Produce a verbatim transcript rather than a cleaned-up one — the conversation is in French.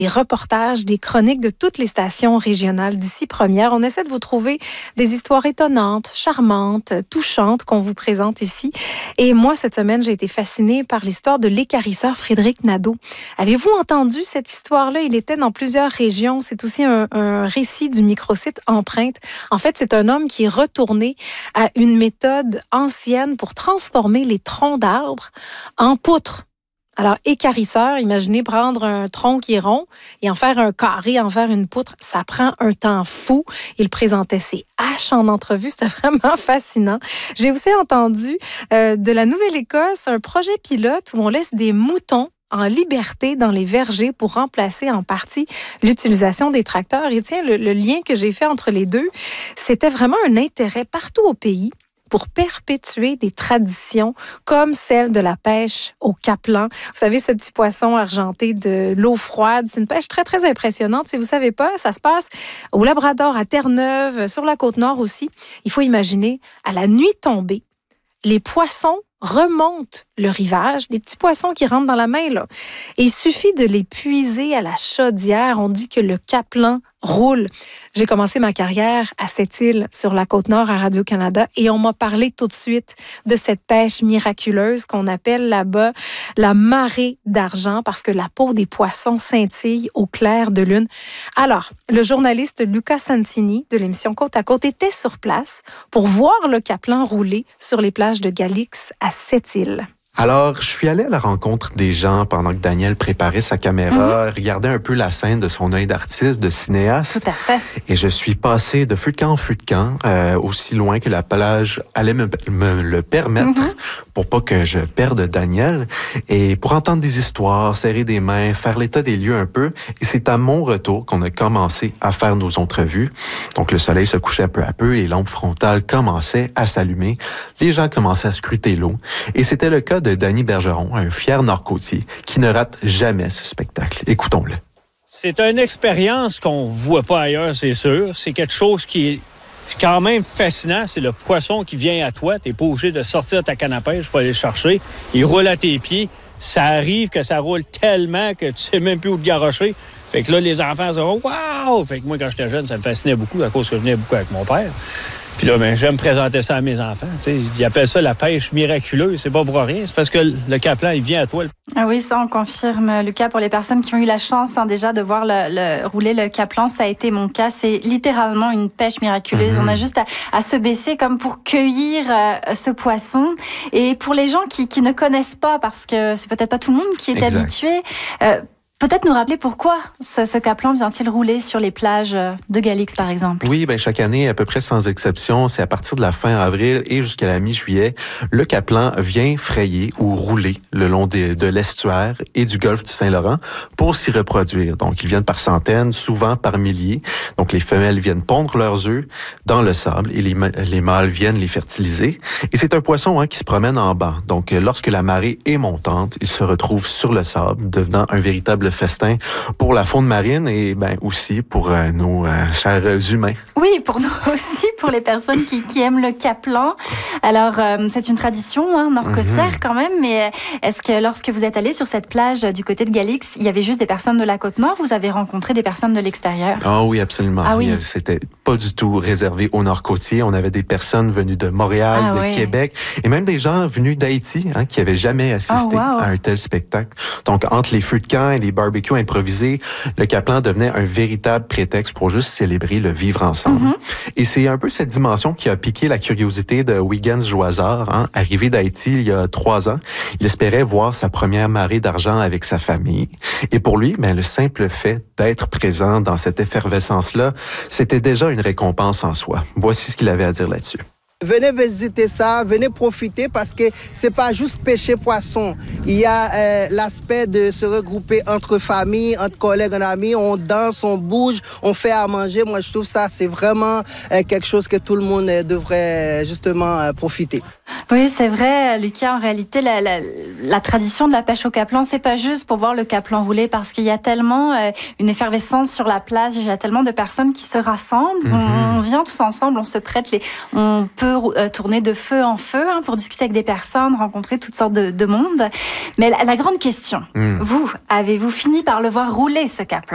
des reportages, des chroniques de toutes les stations régionales d'ici Première. On essaie de vous trouver des histoires étonnantes, charmantes, touchantes qu'on vous présente ici. Et moi, cette semaine, j'ai été fascinée par l'histoire de l'équarrisseur Frédéric Nadeau. Avez-vous entendu cette histoire-là? Il était dans plusieurs régions. C'est aussi un, un récit du microsite Empreinte. En fait, c'est un homme qui est retourné à une méthode ancienne pour transformer les troncs d'arbres en poutres. Alors, équarrisseur, imaginez prendre un tronc qui est rond et en faire un carré, en faire une poutre. Ça prend un temps fou. Il présentait ses haches en entrevue. C'était vraiment fascinant. J'ai aussi entendu euh, de la Nouvelle-Écosse un projet pilote où on laisse des moutons en liberté dans les vergers pour remplacer en partie l'utilisation des tracteurs. Et tiens, le, le lien que j'ai fait entre les deux, c'était vraiment un intérêt partout au pays pour perpétuer des traditions comme celle de la pêche au caplan. Vous savez, ce petit poisson argenté de l'eau froide, c'est une pêche très, très impressionnante. Si vous ne savez pas, ça se passe au Labrador, à Terre-Neuve, sur la Côte-Nord aussi. Il faut imaginer, à la nuit tombée, les poissons remontent le rivage, les petits poissons qui rentrent dans la main, là. Et il suffit de les puiser à la chaudière. On dit que le caplan roule. J'ai commencé ma carrière à Sept-Îles, sur la Côte-Nord, à Radio-Canada, et on m'a parlé tout de suite de cette pêche miraculeuse qu'on appelle là-bas la marée d'argent, parce que la peau des poissons scintille au clair de lune. Alors, le journaliste Lucas Santini de l'émission Côte à Côte était sur place pour voir le caplan rouler sur les plages de Galix à Sept-Îles. Alors, je suis allé à la rencontre des gens pendant que Daniel préparait sa caméra, mm-hmm. regardait un peu la scène de son œil d'artiste, de cinéaste. Tout à fait. Et je suis passé de feu de camp en feu de camp, euh, aussi loin que la plage allait me, me le permettre, mm-hmm. pour pas que je perde Daniel. Et pour entendre des histoires, serrer des mains, faire l'état des lieux un peu. Et c'est à mon retour qu'on a commencé à faire nos entrevues. Donc, le soleil se couchait peu à peu, les lampes frontales commençaient à s'allumer. Les gens commençaient à scruter l'eau. Et c'était le cas de Danny Bergeron, un fier Nord-Côtier, qui ne rate jamais ce spectacle. Écoutons-le. C'est une expérience qu'on ne voit pas ailleurs, c'est sûr. C'est quelque chose qui est quand même fascinant. C'est le poisson qui vient à toi. Tu n'es pas obligé de sortir ta canne à pêche pour aller le chercher. Il roule à tes pieds. Ça arrive que ça roule tellement que tu ne sais même plus où te garrocher. Fait que là, les enfants disent « Wow! » Fait que moi, quand j'étais jeune, ça me fascinait beaucoup à cause que je venais beaucoup avec mon père. Puis là, ben, j'aime présenter ça à mes enfants. Tu sais, ils appellent ça la pêche miraculeuse. C'est pas pour rien. C'est parce que le caplan, il vient à toi. Ah oui, ça, on confirme, Lucas. Pour les personnes qui ont eu la chance hein, déjà de voir le, le, rouler le caplan, ça a été mon cas. C'est littéralement une pêche miraculeuse. Mm-hmm. On a juste à, à se baisser comme pour cueillir euh, ce poisson. Et pour les gens qui, qui ne connaissent pas, parce que c'est peut-être pas tout le monde qui est exact. habitué... Euh, Peut-être nous rappeler pourquoi ce, ce caplan vient-il rouler sur les plages de Galix, par exemple? Oui, ben chaque année, à peu près sans exception, c'est à partir de la fin avril et jusqu'à la mi-juillet, le caplan vient frayer ou rouler le long de, de l'estuaire et du golfe du Saint-Laurent pour s'y reproduire. Donc, ils viennent par centaines, souvent par milliers. Donc, les femelles viennent pondre leurs œufs dans le sable et les, les mâles viennent les fertiliser. Et c'est un poisson hein, qui se promène en bas. Donc, lorsque la marée est montante, il se retrouve sur le sable, devenant un véritable festin pour la faune marine et ben aussi pour euh, nos euh, chers humains. Oui, pour nous aussi, pour les personnes qui, qui aiment le caplan. Alors, euh, c'est une tradition hein, nord-côtière mm-hmm. quand même, mais est-ce que lorsque vous êtes allé sur cette plage du côté de Galix, il y avait juste des personnes de la Côte-Nord ou vous avez rencontré des personnes de l'extérieur? Ah oui, absolument. Ah oui. C'était pas du tout réservé aux nord-côtiers. On avait des personnes venues de Montréal, ah, de oui. Québec et même des gens venus d'Haïti hein, qui avaient jamais assisté oh, wow. à un tel spectacle. Donc, entre les feux de camp et les barbecue improvisé, le caplan devenait un véritable prétexte pour juste célébrer le vivre ensemble. Mm-hmm. Et c'est un peu cette dimension qui a piqué la curiosité de Wiggins Joisard, hein, arrivé d'Haïti il y a trois ans. Il espérait voir sa première marée d'argent avec sa famille. Et pour lui, ben, le simple fait d'être présent dans cette effervescence-là, c'était déjà une récompense en soi. Voici ce qu'il avait à dire là-dessus. Venez visiter ça, venez profiter parce que c'est pas juste pêcher poisson. Il y a euh, l'aspect de se regrouper entre familles, entre collègues, en amis. On danse, on bouge, on fait à manger. Moi, je trouve ça, c'est vraiment euh, quelque chose que tout le monde euh, devrait euh, justement euh, profiter. Oui, c'est vrai, Lucas. En réalité, la, la, la tradition de la pêche au caplan, c'est pas juste pour voir le caplan rouler parce qu'il y a tellement euh, une effervescence sur la plage. Il y a tellement de personnes qui se rassemblent. Mm-hmm. On, on vient tous ensemble, on se prête les... On peut euh, tourner de feu en feu hein, pour discuter avec des personnes, rencontrer toutes sortes de, de monde. Mais la, la grande question, mm. vous, avez-vous fini par le voir rouler, ce caplan?